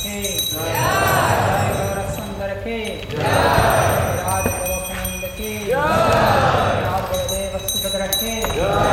के जय गौर सुंदर के जय राज गोखनंद के जय गुरुदेव सुभद्रा के